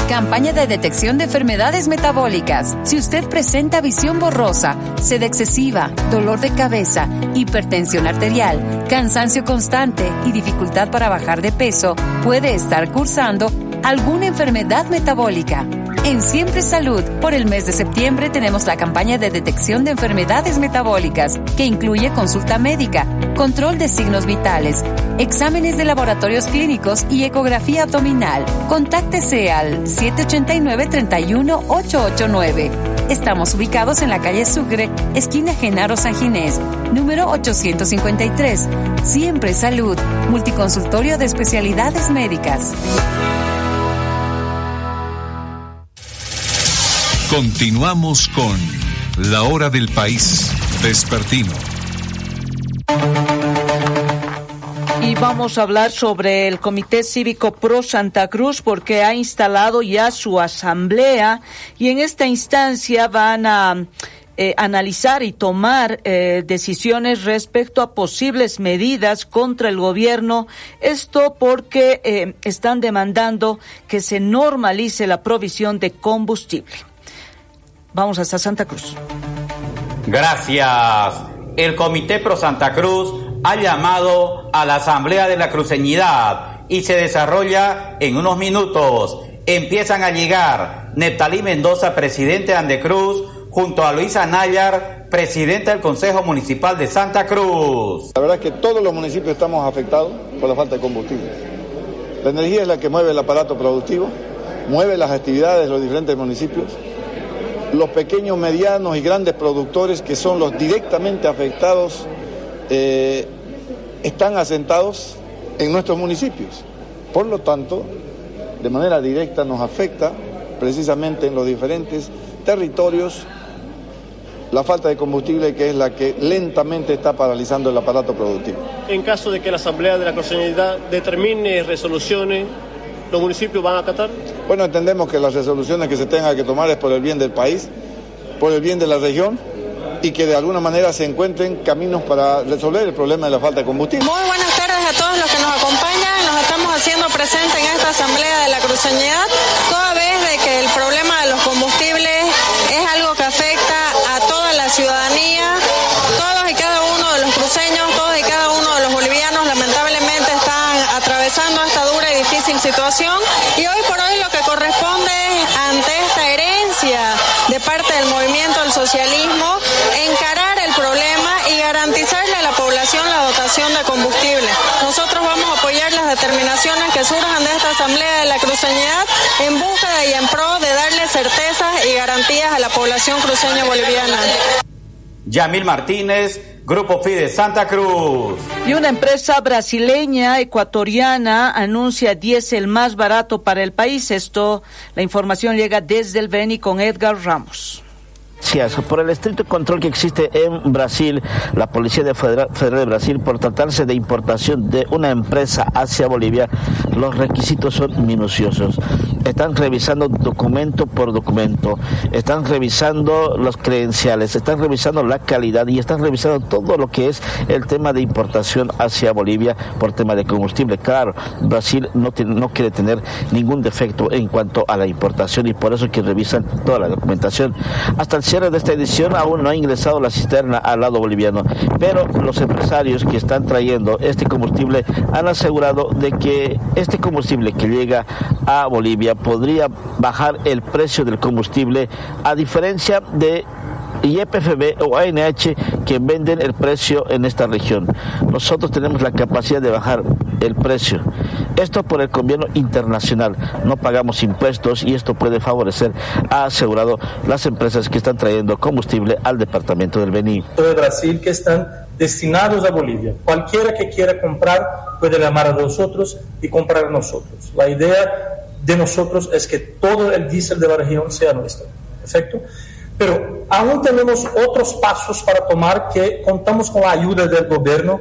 Campaña de detección de enfermedades metabólicas. Si usted presenta visión borrosa, sed excesiva, dolor de cabeza, hipertensión arterial, cansancio constante y dificultad para bajar de peso, puede estar cursando alguna enfermedad metabólica. En Siempre Salud, por el mes de septiembre tenemos la campaña de detección de enfermedades metabólicas, que incluye consulta médica, control de signos vitales, exámenes de laboratorios clínicos y ecografía abdominal. Contáctese al 789-31889. Estamos ubicados en la calle Sucre, esquina Genaro San Ginés, número 853. Siempre Salud, multiconsultorio de especialidades médicas. Continuamos con La Hora del País Vespertino. Y vamos a hablar sobre el Comité Cívico Pro Santa Cruz, porque ha instalado ya su asamblea y en esta instancia van a analizar y tomar decisiones respecto a posibles medidas contra el gobierno. Esto porque están demandando que se normalice la provisión de combustible. Vamos hasta Santa Cruz. Gracias. El Comité Pro Santa Cruz ha llamado a la Asamblea de la Cruceñidad y se desarrolla en unos minutos. Empiezan a llegar Neptalí Mendoza, presidente de Andecruz, junto a Luisa Nayar, presidente del Consejo Municipal de Santa Cruz. La verdad es que todos los municipios estamos afectados por la falta de combustible. La energía es la que mueve el aparato productivo, mueve las actividades de los diferentes municipios. Los pequeños, medianos y grandes productores, que son los directamente afectados, están asentados en nuestros municipios. Por lo tanto, de manera directa nos afecta precisamente en los diferentes territorios la falta de combustible, que es la que lentamente está paralizando el aparato productivo. En caso de que la Asamblea de la Cruceñidad determine resoluciones, ¿los municipios van a acatar? Bueno, entendemos que las resoluciones que se tengan que tomar es por el bien del país, por el bien de la región, y que de alguna manera se encuentren caminos para resolver el problema de la falta de combustible. Muy buenas tardes a todos los que nos acompañan. Nos estamos haciendo presentes en esta Asamblea de la Cruceñidad, toda vez de que el problema de los combustibles es algo que afecta a toda la ciudadanía. Todos y cada uno de los cruceños, todos y cada uno de los bolivianos lamentablemente están atravesando esta dura y difícil situación, y hoy por hoy lo que corresponde ante esta herencia de parte del movimiento del socialismo, encarar el problema y garantizarle a la población la dotación de combustible. Nosotros vamos a apoyar las determinaciones que surjan de esta Asamblea de la Cruceñidad en búsqueda y en pro de darle certezas y garantías a la población cruceña boliviana. Yamil Martínez, Grupo FIDE Santa Cruz. Y una empresa brasileña ecuatoriana anuncia diésel más barato para el país. La información llega desde el Beni con Edgar Ramos. Por el estricto control que existe en Brasil, la Policía Federal de Brasil, por tratarse de importación de una empresa hacia Bolivia, los requisitos son minuciosos. Están revisando documento por documento, están revisando los credenciales, están revisando la calidad y están revisando todo lo que es el tema de importación hacia Bolivia por tema de combustible. Claro, Brasil no quiere tener ningún defecto en cuanto a la importación y por eso que revisan toda la documentación. Hasta el cierre de esta edición aún no ha ingresado la cisterna al lado boliviano, pero los empresarios que están trayendo este combustible han asegurado de que este combustible que llega a Bolivia podría bajar el precio del combustible, a diferencia de YPFB o ANH que venden el precio en esta región. Nosotros tenemos la capacidad de bajar el precio. Esto por el convenio internacional. No pagamos impuestos y esto puede favorecer, ha asegurado, las empresas que están trayendo combustible al departamento del Beni. De Brasil que están destinados a Bolivia. Cualquiera que quiera comprar puede llamar a nosotros y comprar a nosotros. La idea de nosotros es que todo el diésel de la región sea nuestro. ¿Perfecto? Pero aún tenemos otros pasos para tomar que contamos con la ayuda del gobierno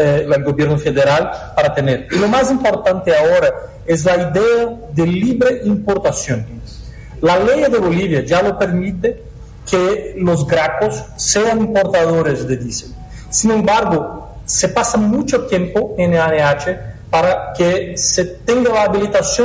federal para tener. Y lo más importante ahora es la idea de libre importación. La ley de Bolivia ya lo permite que los gracos sean importadores de diésel. Sin embargo, se pasa mucho tiempo en ANH para que se tenga la habilitación